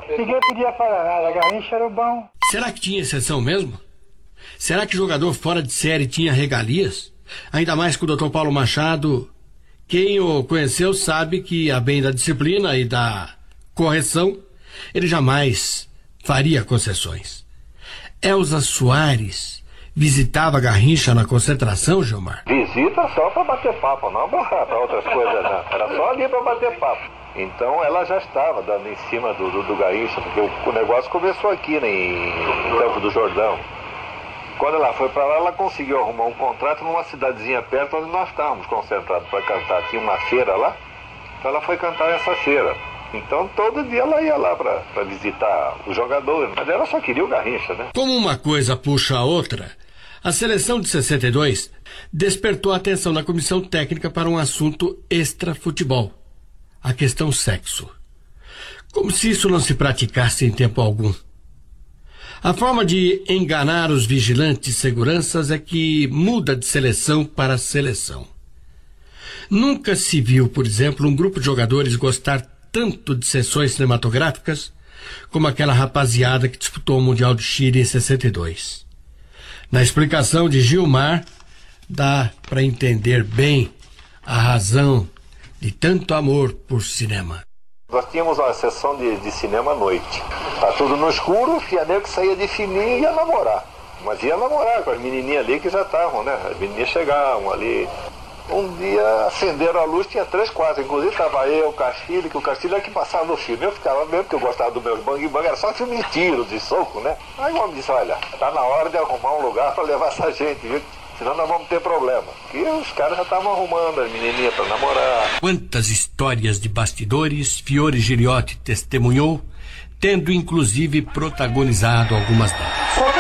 Ninguém podia falar nada, a Garrincha era o bom. Será que tinha exceção mesmo? Será que jogador fora de série tinha regalias? Ainda mais que o Dr. Paulo Machado, quem o conheceu sabe que, a bem da disciplina e da correção, ele jamais faria concessões. Elza Soares visitava Garrincha na concentração, Gilmar? Visita só para bater papo, não para outras coisas, não. Era só ali para bater papo. Então ela já estava dando em cima do Garrincha, porque o negócio começou aqui, né, em Campo do Jordão. Quando ela foi para lá, ela conseguiu arrumar um contrato numa cidadezinha perto onde nós estávamos concentrados para cantar. Tinha uma feira lá, então ela foi cantar nessa feira. Então todo dia ela ia lá para visitar os jogadores, mas ela só queria o Garrincha, né? Como uma coisa puxa a outra, a seleção de 62 despertou a atenção da comissão técnica para um assunto extra-futebol, a questão sexo. Como se isso não se praticasse em tempo algum. A forma de enganar os vigilantes seguranças é que muda de seleção para seleção. Nunca se viu, por exemplo, um grupo de jogadores gostar tanto de sessões cinematográficas como aquela rapaziada que disputou o Mundial do Chile em 62. Na explicação de Gilmar, dá para entender bem a razão de tanto amor por cinema. Nós tínhamos uma sessão de cinema à noite. Tá tudo no escuro, o nego que saía de fininho e ia namorar. Mas ia namorar com as menininhas ali que já estavam, né? As menininhas chegavam ali. Um dia acenderam a luz, tinha 3, 4. Inclusive estava eu, o Castilho, que o Castilho era que passava no filme. Eu ficava mesmo, porque eu gostava dos meus bang-bang, era só filme de tiro, de soco, né? Aí o homem disse, olha, tá na hora de arrumar um lugar para levar essa gente, viu? Senão nós vamos ter problema. E os caras já estavam arrumando as menininhas para namorar. Quantas histórias de bastidores Fiore Giliotti testemunhou, tendo inclusive protagonizado algumas delas.